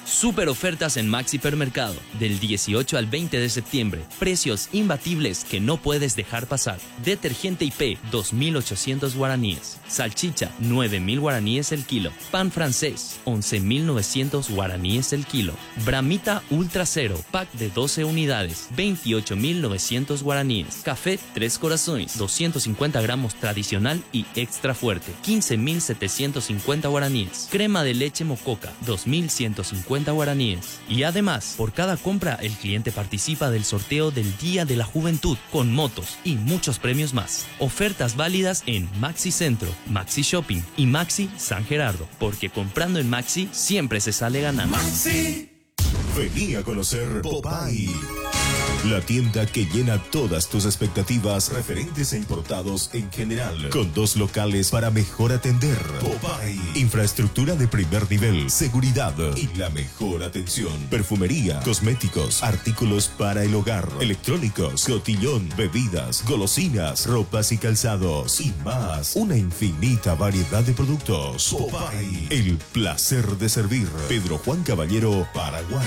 Super ofertas en Maxi Hipermercado, del 18 al 20 de septiembre. Precios imbatibles que no puedes dejar pasar. Detergente IP, 2.800 guaraníes. Salchicha, 9.000 guaraníes el kilo. Pan francés, 11.900 guaraníes el kilo. Bramita Ultra Cero, pack de 12 unidades, 28.900 guaraníes. Café Tres Corazones, 250 gramos tradicional y extra fuerte, 15.750 guaraníes. Crema de leche Mococa, 2.150 guaraníes. Y además, por cada compra, el cliente participa del sorteo del Día de la Juventud, con motos y muchos premios más. Ofertas válidas en Maxi Centro, Maxi Shopping y Maxi San Gerardo, porque comprando en Maxi siempre se sale ganando. Maxi. Vení a conocer Popeye, la tienda que llena todas tus expectativas referentes e importados en general, con 2 locales para mejor atender. Popeye, infraestructura de primer nivel, seguridad y la mejor atención. Perfumería, cosméticos, artículos para el hogar, electrónicos, cotillón, bebidas, golosinas, ropas y calzados y más. Una infinita variedad de productos. Popeye, el placer de servir. Pedro Juan Caballero, Paraguay.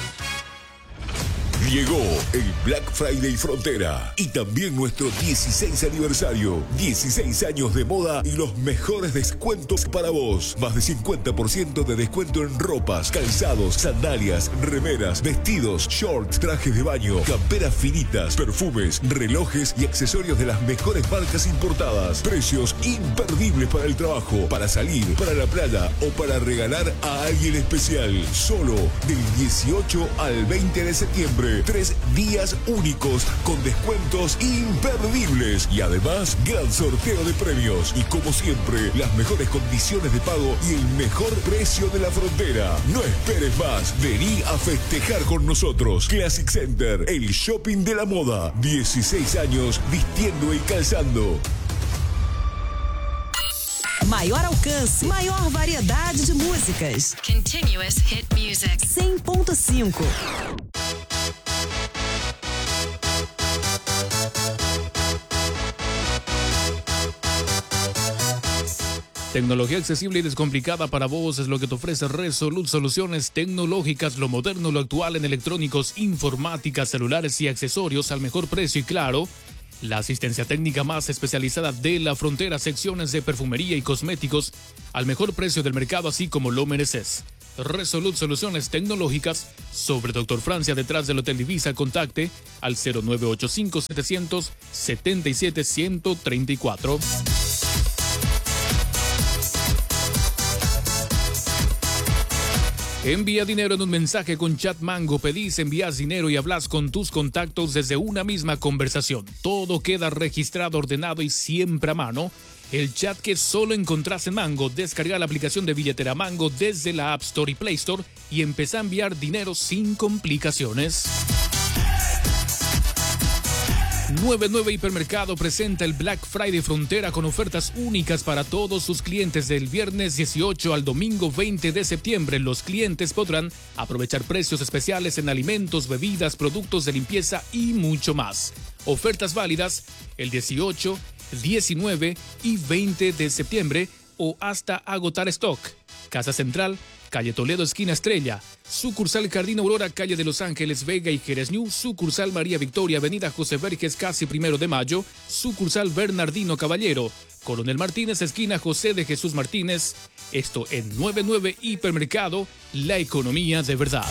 Llegó el Black Friday Frontera y también nuestro 16 aniversario. 16 años de moda y los mejores descuentos para vos. Más de 50% de descuento en ropas, calzados, sandalias, remeras, vestidos, shorts, trajes de baño, camperas finitas, perfumes, relojes y accesorios de las mejores marcas importadas. Precios imperdibles para el trabajo, para salir, para la playa o para regalar a alguien especial. Solo del 18 al 20 de septiembre. 3 días únicos con descuentos imperdibles y además gran sorteo de premios y como siempre las mejores condiciones de pago y el mejor precio de la frontera. No esperes más, vení a festejar con nosotros. Classic Center, el shopping de la moda. 16 años vistiendo y calzando. Maior alcance, maior variedade de músicas. Continuous hit music. 100.5. Tecnología accesible y descomplicada para vos es lo que te ofrece Resolute Soluciones Tecnológicas, lo moderno, lo actual en electrónicos, informática, celulares y accesorios al mejor precio y claro, la asistencia técnica más especializada de la frontera, secciones de perfumería y cosméticos al mejor precio del mercado, así como lo mereces. Resolute Soluciones Tecnológicas, sobre Dr. Francia, detrás del Hotel Divisa. Contacte al 0985-777-134. Envía dinero en un mensaje con Chat Mango. Pedís, envías dinero y hablas con tus contactos desde una misma conversación. Todo queda registrado, ordenado y siempre a mano. El chat que solo encontrás en Mango. Descarga la aplicación de billetera Mango desde la App Store y Play Store y empezá a enviar dinero sin complicaciones. 99 Hipermercado presenta el Black Friday Frontera con ofertas únicas para todos sus clientes. Del viernes 18 al domingo 20 de septiembre, los clientes podrán aprovechar precios especiales en alimentos, bebidas, productos de limpieza y mucho más. Ofertas válidas el 18, 19 y 20 de septiembre o hasta agotar stock. Casa Central, calle Toledo, esquina Estrella. Sucursal Jardín Aurora, calle de Los Ángeles, Vega y Jerez New. Sucursal María Victoria, avenida José Verges, casi 1 de Mayo. Sucursal Bernardino Caballero, Coronel Martínez, esquina José de Jesús Martínez. Esto en 99 Hipermercado, la economía de verdad.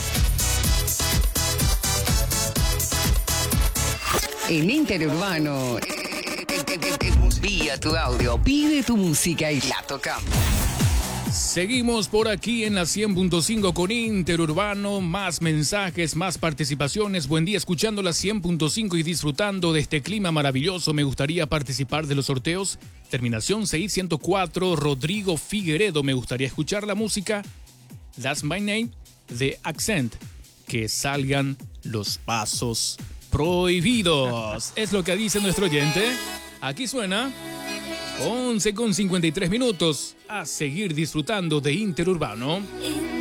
En Interurbano, envía tu audio, pide tu música y la tocamos. Seguimos por aquí en la 100.5 con Interurbano, más mensajes, más participaciones. Buen día escuchando la 100.5 y disfrutando de este clima maravilloso. Me gustaría participar de los sorteos. Terminación 6104, Rodrigo Figueredo. Me gustaría escuchar la música That's My Name de Accent. Que salgan los pasos prohibidos. Es lo que dice nuestro oyente. Aquí suena 11:53 minutos. A seguir disfrutando de Interurbano.